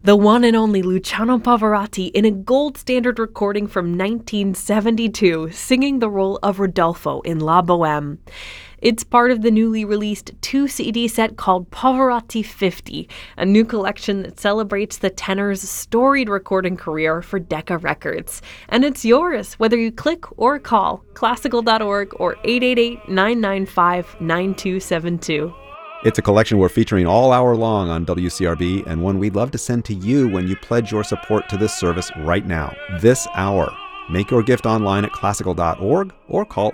the one and only Luciano Pavarotti in a gold standard recording from 1972, singing the role of Rodolfo in La Bohème. It's part of the newly released 2-CD set called Pavarotti 50, a new collection that celebrates the tenor's storied recording career for Decca Records. And it's yours, whether you click or call classical.org or 888-995-9272. It's a collection we're featuring all hour long on WCRB, and one we'd love to send to you when you pledge your support to this service right now, this hour. Make your gift online at classical.org or call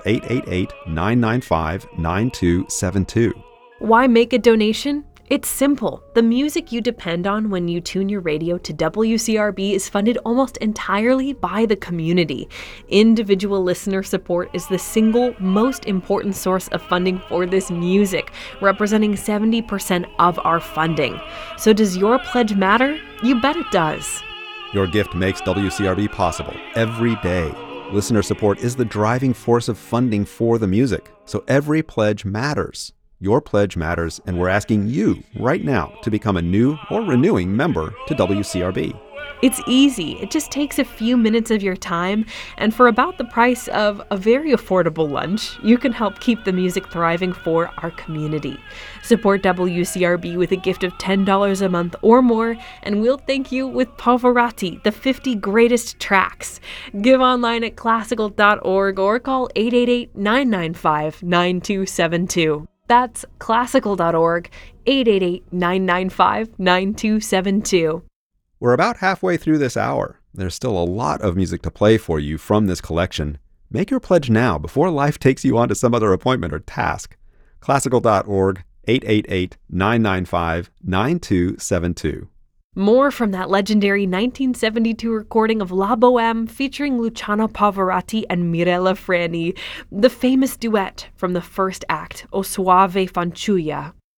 888-995-9272. Why make a donation? It's simple. The music you depend on when you tune your radio to WCRB is funded almost entirely by the community. Individual listener support is the single most important source of funding for this music, representing 70% of our funding. So does your pledge matter? You bet it does. Your gift makes WCRB possible every day. Listener support is the driving force of funding for the music, so every pledge matters. Your pledge matters, and we're asking you right now to become a new or renewing member to WCRB. It's easy. It just takes a few minutes of your time, and for about the price of a very affordable lunch, you can help keep the music thriving for our community. Support WCRB with a gift of $10 a month or more, and we'll thank you with Pavarotti, the 50 greatest tracks. Give online at classical.org or call 888-995-9272. That's classical.org, 888-995-9272. We're about halfway through this hour. There's still a lot of music to play for you from this collection. Make your pledge now before life takes you on to some other appointment or task. Classical.org, 888-995-9272. More from that legendary 1972 recording of La Bohème featuring Luciano Pavarotti and Mirella Freni, the famous duet from the first act, O Soave Fanciulla.